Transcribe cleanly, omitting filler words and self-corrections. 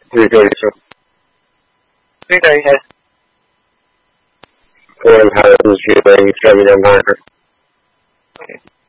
3:32. 3:30. Foreign houses, viewing 79 marker. Okay.